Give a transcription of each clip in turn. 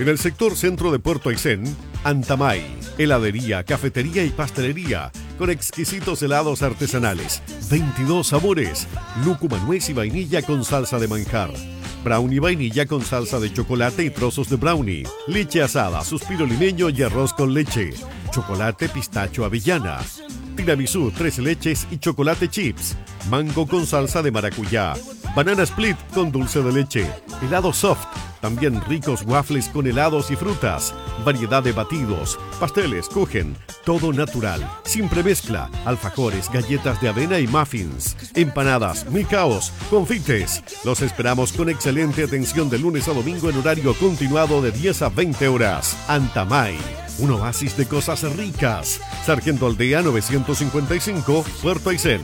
En el sector centro de Puerto Aysén, Antamay, heladería, cafetería y pastelería, con exquisitos helados artesanales, 22 sabores, lúcuma, nuez y vainilla con salsa de manjar, brownie vainilla con salsa de chocolate y trozos de brownie, leche asada, suspiro limeño y arroz con leche, chocolate, pistacho, avellana, tiramisú, 3 leches y chocolate chips, mango con salsa de maracuyá, banana split con dulce de leche, helado soft, también ricos waffles con helados y frutas, variedad de batidos, pasteles, kuchen, todo natural, sin premezcla, alfajores, galletas de avena y muffins, empanadas, milcaos, confites. Los esperamos con excelente atención de lunes a domingo en horario continuado de 10 a 20 horas. Antamay, un oasis de cosas ricas. Sargento Aldea 955, Puerto Aysén.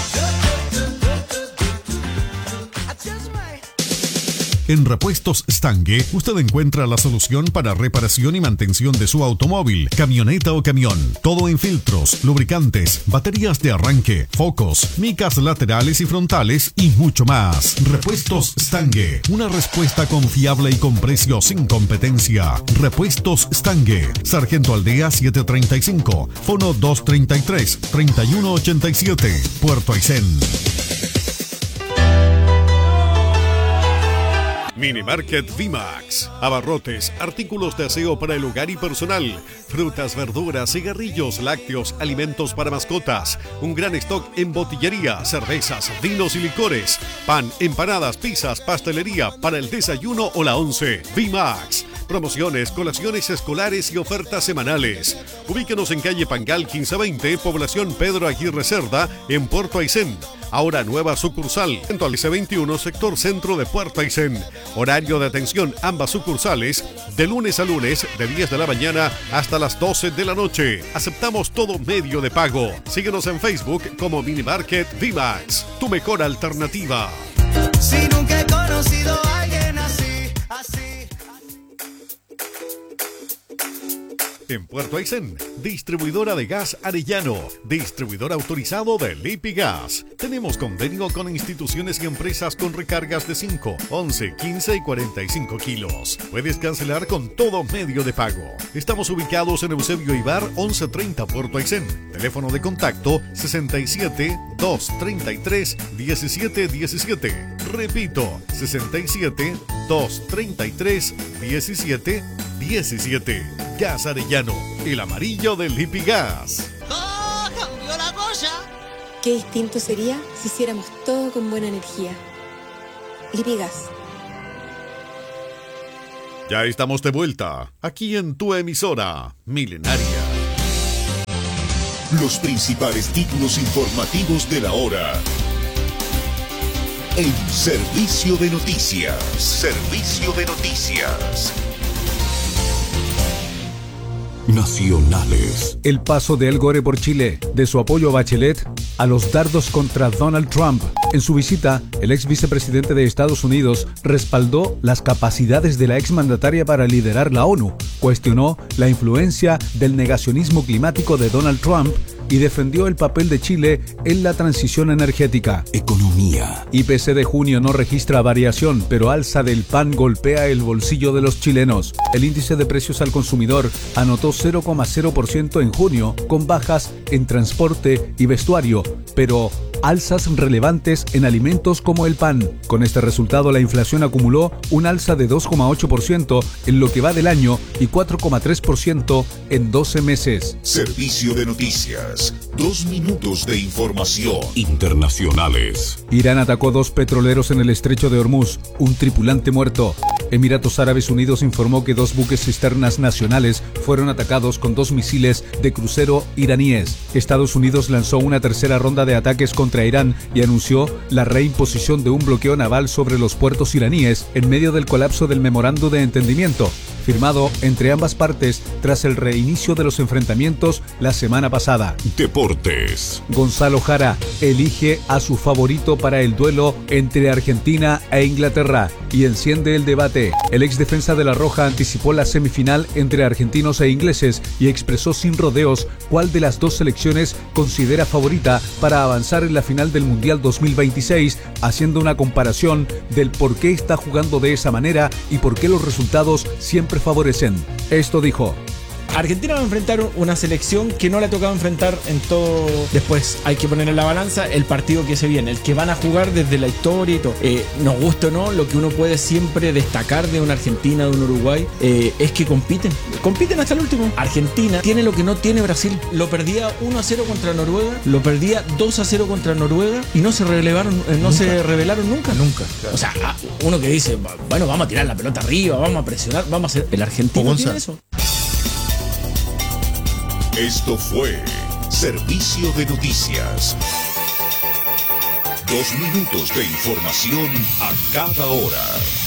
En Repuestos Stange, usted encuentra la solución para reparación y mantención de su automóvil, camioneta o camión. Todo en filtros, lubricantes, baterías de arranque, focos, micas laterales y frontales y mucho más. Repuestos Stange, una respuesta confiable y con precio sin competencia. Repuestos Stange, Sargento Aldea 735, Fono 233-3187, Puerto Aysén. Minimarket VMAX. Abarrotes, artículos de aseo para el hogar y personal, frutas, verduras, cigarrillos, lácteos, alimentos para mascotas, un gran stock en botillería, cervezas, vinos y licores, pan, empanadas, pizzas, pastelería para el desayuno o la once. VMAX. Promociones, colaciones escolares y ofertas semanales. Ubíquenos en calle Pangal 1520, población Pedro Aguirre Cerda, en Puerto Aysén. Ahora nueva sucursal, en Alice 21, sector centro de Puerto Aysén. Horario de atención ambas sucursales, de lunes a lunes, de 10 de la mañana hasta las 12 de la noche. Aceptamos todo medio de pago. Síguenos en Facebook como Minimarket VMAX, tu mejor alternativa. Si nunca he conocido a alguien así, así. En Puerto Aysén, distribuidora de gas Arellano, distribuidor autorizado de Lipigas. Tenemos convenio con instituciones y empresas con recargas de 5, 11, 15 y 45 kilos. Puedes cancelar con todo medio de pago. Estamos ubicados en Eusebio Ibar 1130 Puerto Aysén. Teléfono de contacto 67 233 1717. Repito, 67 233 1717. Gas Arellano, el amarillo del Lipigas. ¡Oh, cambió la cosa! Qué distinto sería si hiciéramos todo con buena energía. Lipigas. Ya estamos de vuelta, aquí en tu emisora, Milenaria. Los principales títulos informativos de la hora. En Servicio de Noticias. Servicio de Noticias. Nacionales. El paso de El Gore por Chile, de su apoyo a Bachelet a los dardos contra Donald Trump. En su visita, el ex vicepresidente de Estados Unidos respaldó las capacidades de la exmandataria para liderar la ONU, cuestionó la influencia del negacionismo climático de Donald Trump y defendió el papel de Chile en la transición energética. Economía. IPC de junio no registra variación, pero alza del pan golpea el bolsillo de los chilenos. El índice de precios al consumidor anotó 0,0% en junio, con bajas en transporte y vestuario, pero alzas relevantes en alimentos como el pan. Con este resultado, la inflación acumuló un alza de 2,8% en lo que va del año y 4,3% en 12 meses. Servicio de Noticias. 2 minutos de información. Internacionales. Irán atacó 2 petroleros en el estrecho de Hormuz, un tripulante muerto. Emiratos Árabes Unidos informó que 2 buques cisternas nacionales fueron atacados con 2 misiles de crucero iraníes. Estados Unidos lanzó una tercera ronda de ataques contra Irán y anunció la reimposición de un bloqueo naval sobre los puertos iraníes en medio del colapso del memorando de entendimiento, firmado entre ambas partes tras el reinicio de los enfrentamientos la semana pasada. Deportes. Gonzalo Jara elige a su favorito para el duelo entre Argentina e Inglaterra y enciende el debate. El ex defensa de La Roja anticipó la semifinal entre argentinos e ingleses y expresó sin rodeos cuál de las 2 selecciones considera favorita para avanzar en la final del Mundial 2026, haciendo una comparación del por qué está jugando de esa manera y por qué los resultados siempre siempre favorecen. Esto dijo. Argentina va a enfrentar una selección que no le ha tocado enfrentar en todo. Después hay que poner en la balanza el partido que se viene, el que van a jugar desde la historia y todo. Nos gusta o no, lo que uno puede siempre destacar de una Argentina, de un Uruguay, es que compiten hasta el último. Argentina tiene lo que no tiene Brasil. Lo perdía 1-0 contra Noruega, lo perdía 2-0 contra Noruega y no se revelaron nunca. Claro. O sea, uno que dice, bueno, vamos a tirar la pelota arriba, vamos a presionar, vamos a hacer. El argentino tiene eso. Esto fue Servicio de Noticias. 2 minutos de información a cada hora.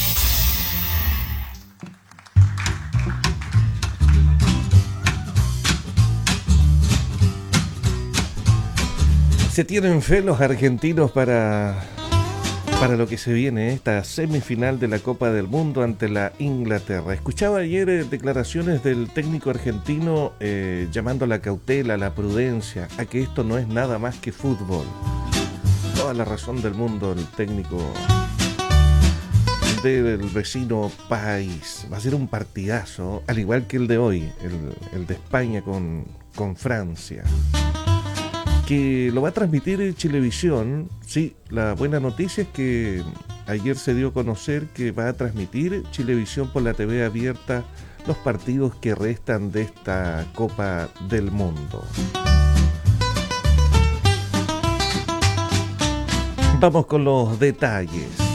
¿Se tienen fe los argentinos para lo que se viene, esta semifinal de la Copa del Mundo ante la Inglaterra? Escuchaba ayer declaraciones del técnico argentino llamando a la cautela, a la prudencia, a que esto no es nada más que fútbol. Toda la razón del mundo el técnico del vecino país. Va a ser un partidazo, al igual que el de hoy, el de España con Francia, que lo va a transmitir Chilevisión. Sí, la buena noticia es que ayer se dio a conocer que va a transmitir Chilevisión por la TV abierta los partidos que restan de esta Copa del Mundo. Vamos con los detalles.